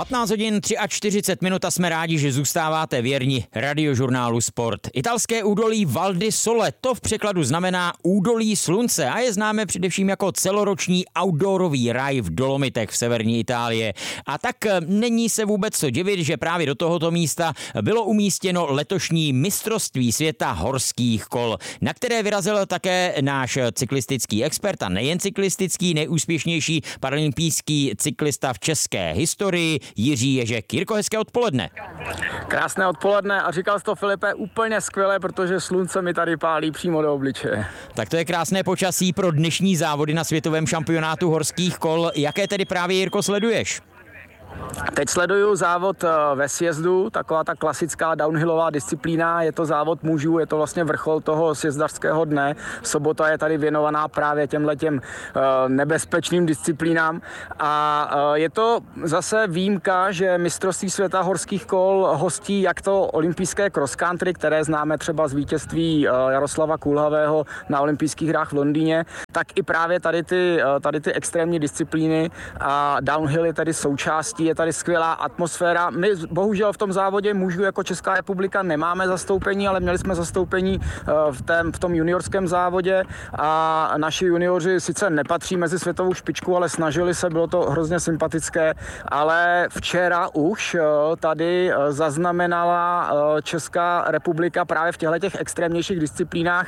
15 hodin 43 minut a jsme rádi, že zůstáváte věrni radiožurnálu Sport. Italské údolí Val di Sole, to v překladu znamená údolí slunce a je známé především jako celoroční outdoorový raj v Dolomitech v severní Itálii. A tak není se vůbec co divit, že právě do tohoto místa bylo umístěno letošní mistrovství světa horských kol, na které vyrazil také náš cyklistický expert a nejen cyklistický, nejúspěšnější paralympijský cyklista v české historii Jiří Ježek. Jirko, hezké odpoledne. Krásné odpoledne a říkal jsi to, Filipe, úplně skvěle, protože slunce mi tady pálí přímo do obličeje. Tak to je krásné počasí pro dnešní závody na světovém šampionátu horských kol. Jaké tedy právě, Jirko, sleduješ? Teď sleduju závod ve sjezdu, taková ta klasická downhillová disciplína, je to závod mužů, je to vlastně vrchol toho sjezdařského dne. Sobota je tady věnovaná právě těmhletěm nebezpečným disciplínám a je to zase výjimka, že mistrovství světa horských kol hostí jak to olympijské cross country, které známe třeba z vítězství Jaroslava Kulhavého na olympijských hrách v Londýně, tak i právě tady ty extrémní disciplíny a downhill je tady součástí. Je tady skvělá atmosféra. My bohužel v tom závodě mužů jako Česká republika nemáme zastoupení, ale měli jsme zastoupení v tom juniorském závodě a naši junioři sice nepatří mezi světovou špičku, ale snažili se, bylo to hrozně sympatické, ale včera už tady zaznamenala Česká republika právě v těchto extrémnějších disciplínách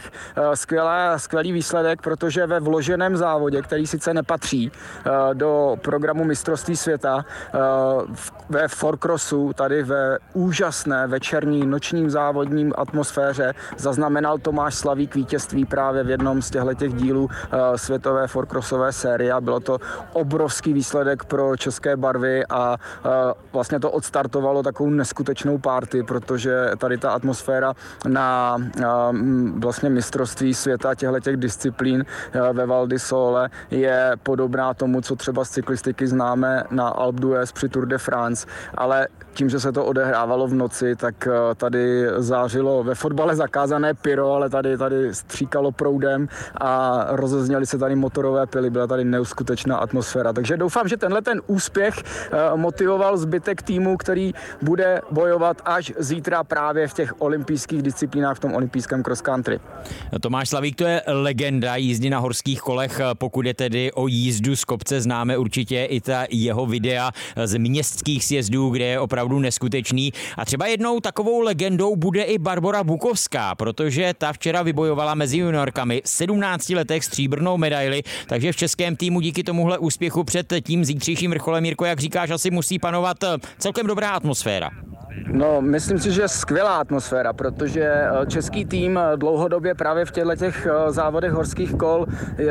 skvělý výsledek, protože ve vloženém závodě, který sice nepatří do programu mistrovství světa, ve fourcrossu, tady ve úžasné večerní nočním závodním atmosféře zaznamenal Tomáš Slavík vítězství právě v jednom z těchto dílů světové fourcrossové série a bylo to obrovský výsledek pro české barvy a vlastně to odstartovalo takovou neskutečnou party, protože tady ta atmosféra na vlastně mistrovství světa těchto disciplín ve Val di Sole je podobná tomu, co třeba z cyklistiky známe na Alpe d'Huez při Tour de France, ale tím, že se to odehrávalo v noci, tak tady zářilo ve fotbale zakázané pyro, ale tady stříkalo proudem a rozezněly se tady motorové pily, byla tady neuskutečná atmosféra. Takže doufám, že tenhle ten úspěch motivoval zbytek týmu, který bude bojovat až zítra právě v těch olympijských disciplínách, v tom olympijském cross country. Tomáš Slavík, to je legenda jízdy na horských kolech, pokud je tedy o jízdu z kopce, známe určitě i ta jeho videa z městských sjezdů, kde je opravdu neskutečný. A třeba jednou takovou legendou bude i Barbora Bukovská, protože ta včera vybojovala mezi juniorkami v 17 letech stříbrnou medaili, takže v českém týmu díky tomuhle úspěchu před tím zítřejším vrcholem, Jirko, jak říkáš, asi musí panovat celkem dobrá atmosféra. No, myslím si, že skvělá atmosféra, protože český tým dlouhodobě právě v těchto závodech horských kol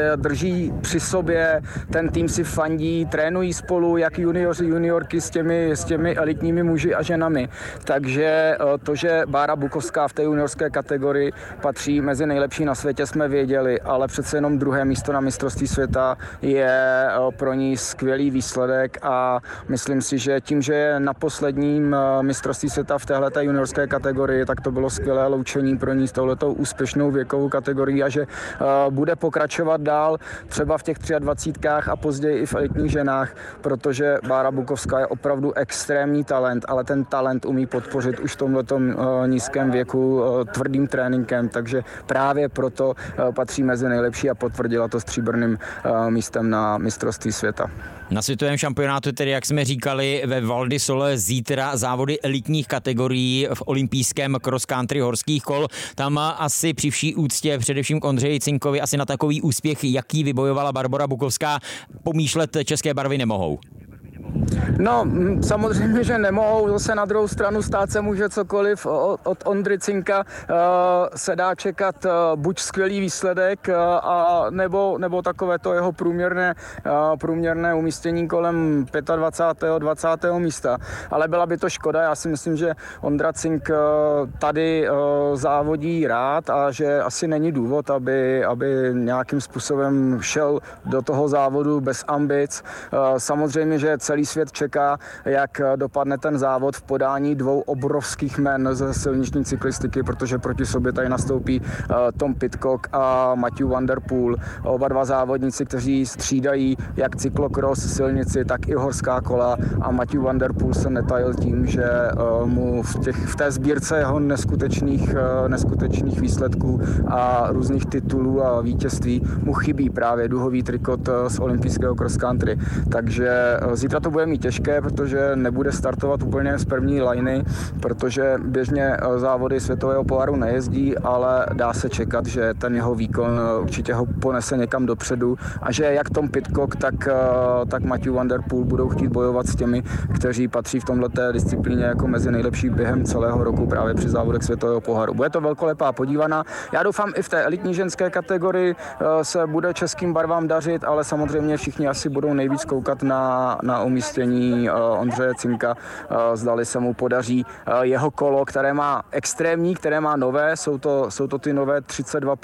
drží při sobě, ten tým si fandí, trénují spolu, jak junioři, juniorky s těmi elitními muži a ženami. Takže to, že Bára Bukovská v té juniorské kategorii patří mezi nejlepší na světě, jsme věděli, ale přece jenom druhé místo na mistrovství světa je pro ní skvělý výsledek a myslím si, že tím, že je na posledním mistrovství světa v téhleté juniorské kategorii, tak to bylo skvělé loučení pro ní s touhletou úspěšnou věkovou kategorií a že bude pokračovat dál třeba v těch 23 a později i v elitních ženách, protože Bára Bukovská je opravdu extrémní talent, ale ten talent umí podpořit už v tomhletom nízkém věku tvrdým tréninkem, takže právě proto patří mezi nejlepší a potvrdila to stříbrným místem na mistrovství světa. Na světovém šampionátu tedy, jak jsme říkali, ve Val di Sole zítra závody elitních kategorií v olympijském cross country horských kol. Tam asi při vší úctě především k Ondřeji Cinkovi asi na takový úspěch, jaký vybojovala Barbora Bukovská, pomýšlet české barvy nemohou. No, samozřejmě, že nemohou, zase na druhou stranu stát se může cokoliv. Od Ondry Cinka se dá čekat buď skvělý výsledek, nebo takové to jeho průměrné umístění kolem 25. 20. místa. Ale byla by to škoda, já si myslím, že Ondra Cink tady závodí rád a že asi není důvod, aby nějakým způsobem šel do toho závodu bez ambic. Samozřejmě, že celý svět čeká čeká, jak dopadne ten závod v podání dvou obrovských jmen ze silniční cyklistiky, protože proti sobě tady nastoupí Tom Pidcock a Matthew Van Der Poel. Oba dva závodníci, kteří střídají jak cyklokros, silnici, tak i horská kola, a Matthew Van Der Poel se netajil tím, že mu v té sbírce jeho neskutečných výsledků a různých titulů a vítězství mu chybí právě duhový trikot z olympijského cross country. Takže zítra to bude mít těžké, protože nebude startovat úplně z první liny, protože běžně závody světového poháru nejezdí, ale dá se čekat, že ten jeho výkon určitě ho ponese někam dopředu a že jak Tom Pidcock, tak Matthew Van Der Poel budou chtít bojovat s těmi, kteří patří v tomhleté disciplíně jako mezi nejlepší během celého roku právě při závodech světového poháru. Bude to velkolepá podívaná. Já doufám, i v té elitní ženské kategorii se bude českým barvám dařit, ale samozřejmě všichni asi budou nejvíc koukat na umístění Ondřeje Cinka. Zdali se mu podaří jeho kolo, které má extrémní, které má nové, jsou to ty nové 32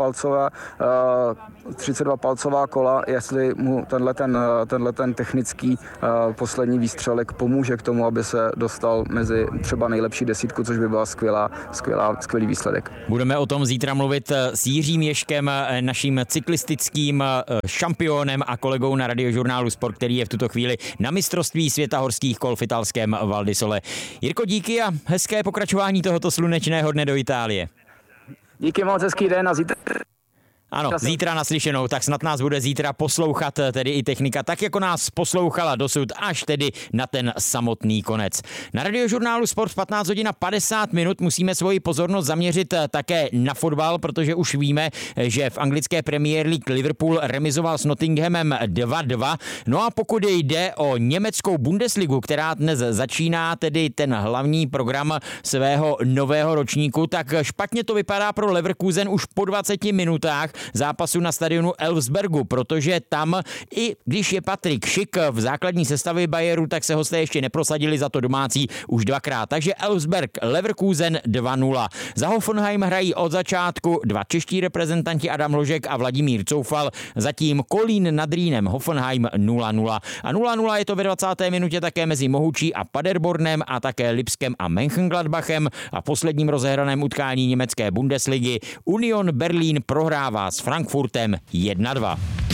palcová kola, jestli mu tenhle ten technický poslední výstřelek pomůže k tomu, aby se dostal mezi třeba nejlepší desítku, což by byla skvělý výsledek. Budeme o tom zítra mluvit s Jiřím Ježkem, naším cyklistickým šampionem a kolegou na Radiožurnálu Sport, který je v tuto chvíli na mistrovství světa horských kol v italském Val di Sole. Jirko, díky a hezké pokračování tohoto slunečného dne do Itálie. Díky moc, hezký den a zítra. Ano, zítra naslyšenou, tak snad nás bude zítra poslouchat tedy i technika, tak jako nás poslouchala dosud, až tedy na ten samotný konec. Na Radiožurnálu Sport v 15 hodin 50 minut musíme svoji pozornost zaměřit také na fotbal, protože už víme, že v anglické Premier League Liverpool remizoval s Nottinghamem 2-2. No a pokud jde o německou Bundesligu, která dnes začíná tedy ten hlavní program svého nového ročníku, tak špatně to vypadá pro Leverkusen už po 20 minutách zápasu na stadionu Elfsbergu, protože tam, i když je Patrik Schick v základní sestavě Bayeru, tak se hosté ještě neprosadili, za to domácí už dvakrát. Takže Elfsberg Leverkusen 2-0. Za Hoffenheim hrají od začátku dva čeští reprezentanti Adam Hložek a Vladimír Coufal, zatím Kolín nad Rýnem Hoffenheim 0-0. A 0-0 je to ve 20. minutě také mezi Mohučí a Paderbornem a také Lipskem a Mönchengladbachem a posledním rozehraném utkání německé Bundesligy Union Berlin prohrává s Frankfurtem 1-2.